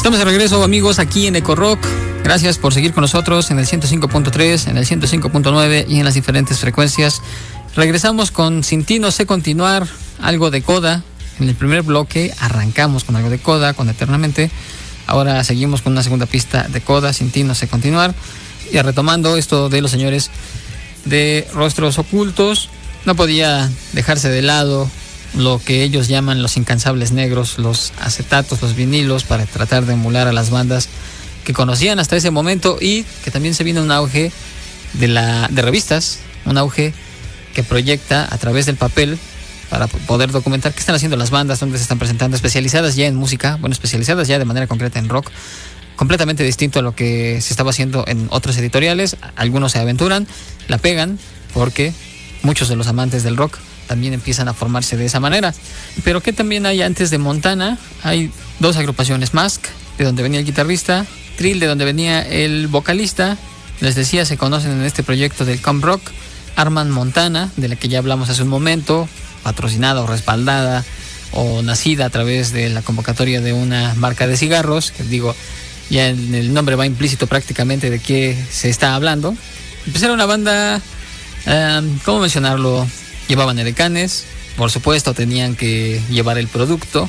Estamos de regreso, amigos, aquí en Eco Rock. Gracias por seguir con nosotros en el 105.3, en el 105.9 y en las diferentes frecuencias. Regresamos con Sin ti no sé continuar, algo de Coda. En el primer bloque arrancamos con algo de Coda, con Eternamente. Ahora seguimos con una segunda pista de Coda, Sin ti no sé continuar. Y retomando esto de los señores de Rostros Ocultos, no podía dejarse de lado lo que ellos llaman los incansables negros, los acetatos, los vinilos, para tratar de emular a las bandas que conocían hasta ese momento, y que también se viene un auge de revistas, un auge que proyecta a través del papel para poder documentar qué están haciendo las bandas, dónde se están presentando, especializadas ya en música, bueno, especializadas ya de manera concreta en rock, completamente distinto a lo que se estaba haciendo en otros editoriales. Algunos se aventuran, la pegan, porque muchos de los amantes del rock también empiezan a formarse de esa manera. Pero que también hay antes de Montana, hay dos agrupaciones: Mask, de donde venía el guitarrista, Trill, de donde venía el vocalista. Les decía, se conocen en este proyecto del Camp Rock. Armand Montana, de la que ya hablamos hace un momento, patrocinada o respaldada o nacida a través de la convocatoria de una marca de cigarros, que digo, ya en el nombre va implícito prácticamente de qué se está hablando. Pues era una banda, ¿cómo mencionarlo? Llevaban edecanes, por supuesto tenían que llevar el producto,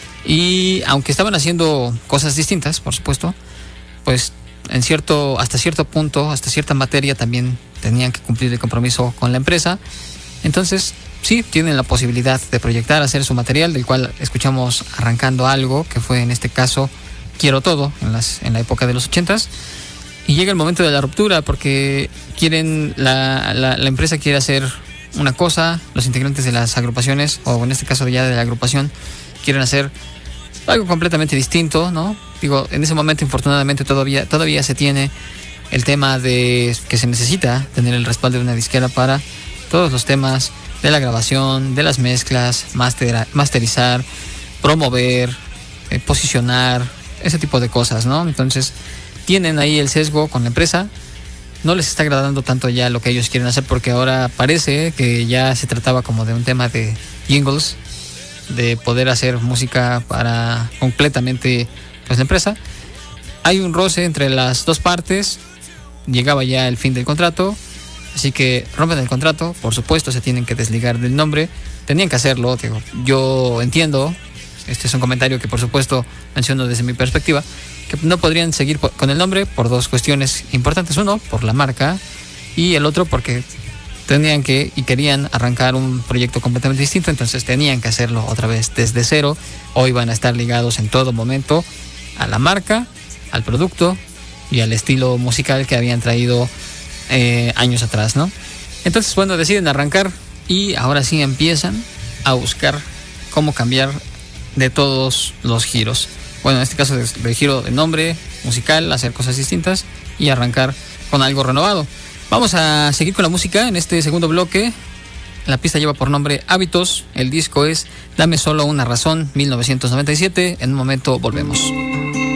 y aunque estaban haciendo cosas distintas, por supuesto, pues hasta cierto punto, hasta cierta materia, también tenían que cumplir el compromiso con la empresa. Entonces sí, tienen la posibilidad de proyectar, hacer su material, del cual escuchamos arrancando algo que fue en este caso Quiero Todo, en la época de los 80s. Y llega el momento de la ruptura, porque quieren la empresa quiere hacer una cosa, los integrantes de las agrupaciones, o en este caso ya de la agrupación, quieren hacer algo completamente distinto, ¿no? Digo, en ese momento, infortunadamente, todavía se tiene el tema de que se necesita tener el respaldo de una disquera para todos los temas de la grabación, de las mezclas, masterizar, promover, posicionar, ese tipo de cosas, ¿no? Entonces tienen ahí el sesgo con la empresa. No les está agradando tanto ya lo que ellos quieren hacer, porque ahora parece que ya se trataba como de un tema de jingles, de poder hacer música para completamente pues la empresa. Hay un roce entre las dos partes, llegaba ya el fin del contrato, así que rompen el contrato. Por supuesto se tienen que desligar del nombre, tenían que hacerlo, digo, yo entiendo, este es un comentario que por supuesto menciono desde mi perspectiva, que no podrían seguir con el nombre por dos cuestiones importantes: uno, por la marca, y el otro porque tenían que y querían arrancar un proyecto completamente distinto. Entonces tenían que hacerlo otra vez desde cero, o iban a estar ligados en todo momento a la marca, al producto y al estilo musical que habían traído años atrás, ¿no? Entonces, bueno, deciden arrancar, y ahora sí empiezan a buscar cómo cambiar de todos los giros. Bueno, en este caso de giro de nombre musical, hacer cosas distintas y arrancar con algo renovado. Vamos a seguir con la música en este segundo bloque. La pista lleva por nombre Hábitos. El disco es Dame Solo Una Razón, 1997. En un momento volvemos.